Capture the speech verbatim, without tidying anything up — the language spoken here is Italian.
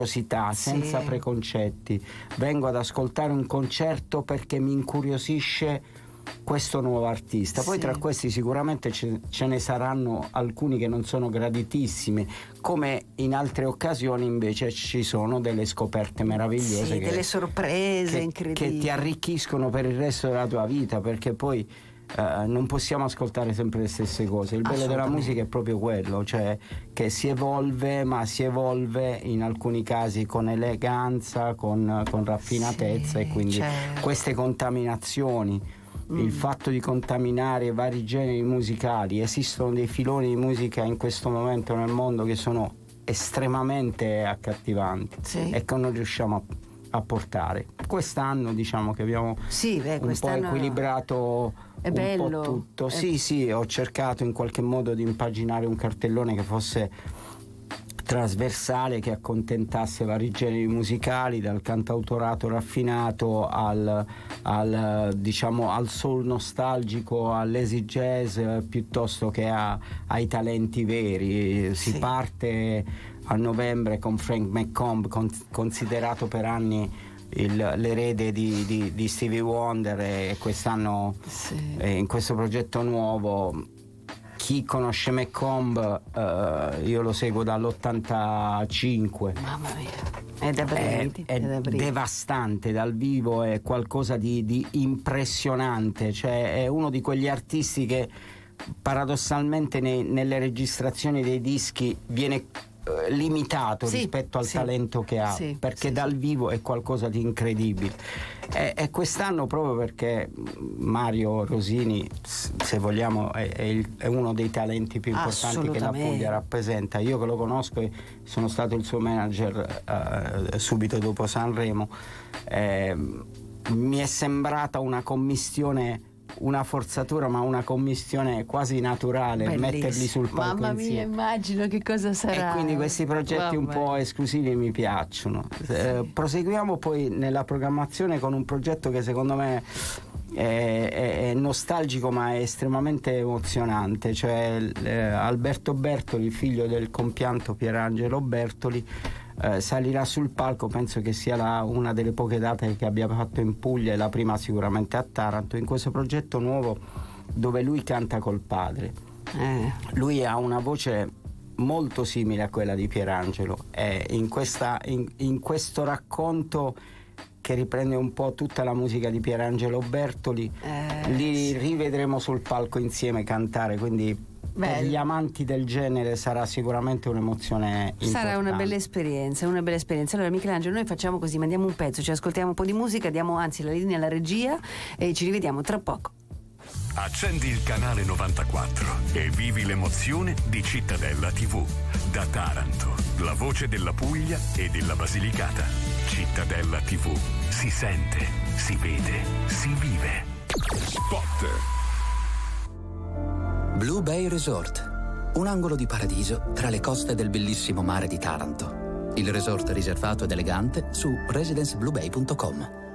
senza sì. preconcetti, vengo ad ascoltare un concerto perché mi incuriosisce questo nuovo artista. Poi sì. tra questi sicuramente ce, ce ne saranno alcuni che non sono graditissimi, come in altre occasioni invece ci sono delle scoperte meravigliose, sì, che, delle sorprese che, incredibili che ti arricchiscono per il resto della tua vita, perché poi Uh, non possiamo ascoltare sempre le stesse cose. Il bello della musica è proprio quello, cioè che si evolve, ma si evolve in alcuni casi con eleganza, con, con raffinatezza, sì, e quindi certo. queste contaminazioni, mm. il fatto di contaminare vari generi musicali, esistono dei filoni di musica in questo momento nel mondo che sono estremamente accattivanti, sì. e che non riusciamo a, a portare. Quest'anno diciamo che abbiamo sì, beh, un po' equilibrato è un bello. po' tutto. È... Sì, sì, ho cercato in qualche modo di impaginare un cartellone che fosse trasversale, che accontentasse vari generi musicali, dal cantautorato raffinato al, al diciamo al soul nostalgico, all'easy jazz, piuttosto che a, ai talenti veri. Si sì. parte a novembre con Frank McComb, con, considerato per anni Il, l'erede di, di, di Stevie Wonder, e quest'anno sì. eh, in questo progetto nuovo, chi conosce McComb, eh, io lo seguo dall'ottantacinque, mamma mia, è da brividi, è, è, è devastante dal vivo, è qualcosa di, di impressionante, cioè è uno di quegli artisti che paradossalmente nei, nelle registrazioni dei dischi viene limitato sì, rispetto al sì, talento che ha, sì, perché sì, dal vivo è qualcosa di incredibile, e, e quest'anno, proprio perché Mario Rosini, se vogliamo, è, è, il, è uno dei talenti più importanti che la Puglia rappresenta. Io che lo conosco e sono stato il suo manager uh, subito dopo Sanremo, eh, mi è sembrata una commistione, una forzatura, ma una commistione quasi naturale. Bellissimo. Metterli sul palco mamma insieme. Mia, immagino che cosa sarà. E quindi questi progetti Vabbè. un po' esclusivi mi piacciono. Sì. Eh, proseguiamo poi nella programmazione con un progetto che secondo me è, è, è nostalgico, ma è estremamente emozionante, cioè eh, Alberto Bertoli, figlio del compianto Pierangelo Bertoli, Eh, salirà sul palco. Penso che sia la, una delle poche date che abbia fatto in Puglia, e la prima sicuramente a Taranto, in questo progetto nuovo dove lui canta col padre. Eh, lui ha una voce molto simile a quella di Pierangelo, e in, questa, in, in questo racconto che riprende un po' tutta la musica di Pierangelo Bertoli, eh, li sì. rivedremo sul palco insieme cantare, quindi Bello. Per gli amanti del genere sarà sicuramente un'emozione importante. Sarà una bella esperienza, una bella esperienza. Allora Michelangelo, noi facciamo così, mandiamo un pezzo, ci ascoltiamo un po' di musica, diamo anzi la linea alla regia e ci rivediamo tra poco. Accendi il canale novantaquattro e vivi l'emozione di Cittadella tivù. Da Taranto, la voce della Puglia e della Basilicata. Cittadella tivù. Si sente, si vede, si vive. Spot. Blue Bay Resort, un angolo di paradiso tra le coste del bellissimo mare di Taranto. Il resort riservato ed elegante su residence blue bay punto com.